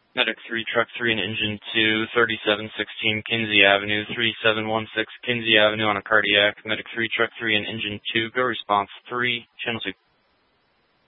Medic 3, Truck 3 and Engine 2, 3716 Kinsey Avenue, 3716 Kinsey Avenue on a cardiac. Medic 3, Truck 3 and Engine 2, go response 3, channel 2.